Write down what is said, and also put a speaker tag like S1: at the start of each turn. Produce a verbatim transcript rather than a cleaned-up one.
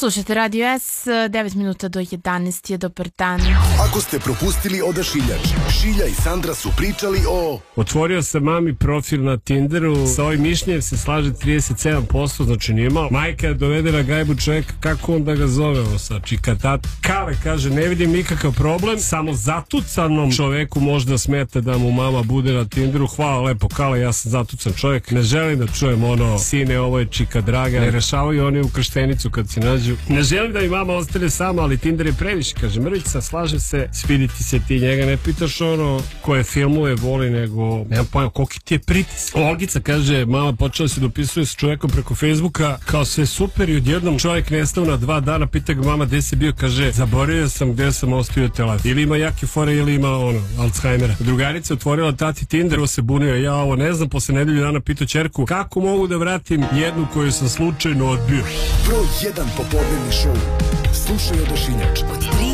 S1: Slušajte Radio S, devet minuta do jedanaest je, dobar dan.
S2: Ako ste propustili Odašiljač, Šilja i Sandra su pričali o...
S3: Otvorio sam mami profil na Tinderu, sa ovim mišljenjem se slaže trideset sedam posto, znači nije malo. Majka dovede na gajbu čovjeka, kako on da ga zove ovo sad, čikatat. Kale kaže, ne vidim nikakav problem, samo zatucanom čoveku možda smeta da mu mama bude na Tinderu. Hvala lepo, Kale, ja sam zatucan čovjek, ne želim da čujem ono, sine, ovo je čika draga, ne rešavaju oni u krštenicu kad se nađu. Ne želim da mi mama ostane sama, ali Tinder je previše, kaže Mrvica, slaže se, sviditi se ti, njega ne pitaš ono koje filmuje voli, nego nemam pojma koliki ti je pritis. Olgica kaže, mama počela se dopisuje s čovjekom preko Facebooka, kao sve super, i odjednom čovjek nestao na dva dana, pita ga mama gde si bio, kaže zaboravio sam gde sam ostavio telefon. Ili ima jake fore ili ima ono Alzheimera. Drugarica otvorila tati Tinder, ovo se bunio, ja ovo ne znam, posle nedelju dana pitao ćerku kako mogu da vratim jednu koju sam slučajno odbio.
S2: Broj jedan popodnevni šou. Slušaj Odašiljač